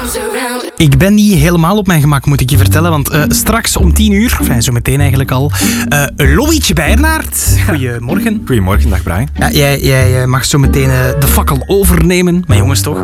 Ik ben niet helemaal op mijn gemak, moet ik je vertellen. Want straks om 10:00, zo meteen eigenlijk al, Loïtje Beirnaert. Goedemorgen. Goedemorgen, dag Brian. Ja, jij mag zo meteen de fakkel overnemen. Maar jongens toch.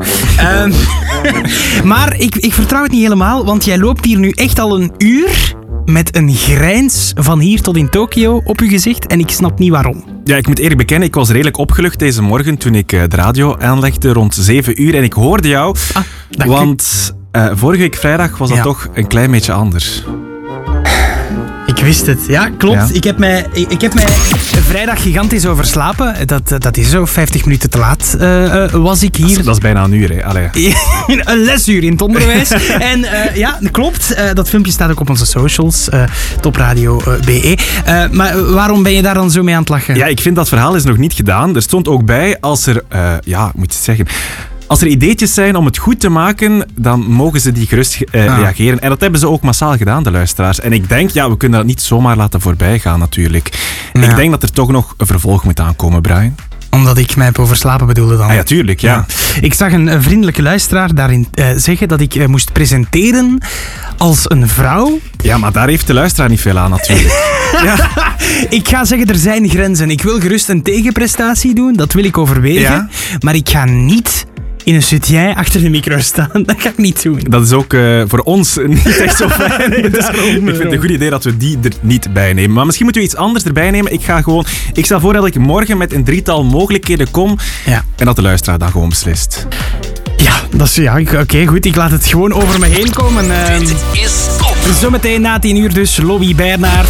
Maar ik vertrouw het niet helemaal, want jij loopt hier nu echt al een uur met een grijns van hier tot in Tokio op je gezicht en ik snap niet waarom. Ja, ik moet eerlijk bekennen, ik was redelijk opgelucht deze morgen toen ik de radio aanlegde rond 7:00 en ik hoorde jou. Want vorige week vrijdag was dat toch een klein beetje anders. Ik wist het. Ja, klopt. Ja. Ik heb mij vrijdag gigantisch overslapen. Dat is zo. 50 minuten te laat was ik hier. Dat is bijna een uur, hè. Allee. Een lesuur in het onderwijs. En ja, klopt. Dat filmpje staat ook op onze socials. Topradio.be. Maar waarom ben je daar dan zo mee aan het lachen? Ja, ik vind dat verhaal is nog niet gedaan. Er stond ook bij, als er... moet je zeggen... Als er ideetjes zijn om het goed te maken, dan mogen ze die gerust reageren. En dat hebben ze ook massaal gedaan, de luisteraars. En ik denk, we kunnen dat niet zomaar laten voorbij gaan natuurlijk. Ja. Ik denk dat er toch nog een vervolg moet aankomen, Brian. Omdat ik mij heb overslapen bedoelde dan. Ah ja, tuurlijk, ja. Ik zag een vriendelijke luisteraar daarin zeggen dat ik moest presenteren als een vrouw. Ja, maar daar heeft de luisteraar niet veel aan natuurlijk. Ja. Ik ga zeggen, er zijn grenzen. Ik wil gerust een tegenprestatie doen, dat wil ik overwegen. Ja. Maar ik ga niet in een soutien achter de micro staan. Dat ga ik niet doen. Dat is ook voor ons niet echt zo fijn. Ik vind het een goed idee dat we die er niet bij nemen. Maar misschien moeten we iets anders erbij nemen. Ik stel voor dat ik morgen met een 3-tal mogelijkheden kom. Ja. En dat de luisteraar dan gewoon beslist. Ja, oké, goed. Ik laat het gewoon over me heen komen. Dit is top. Zometeen na 10:00 dus Loïtje Beirnaert.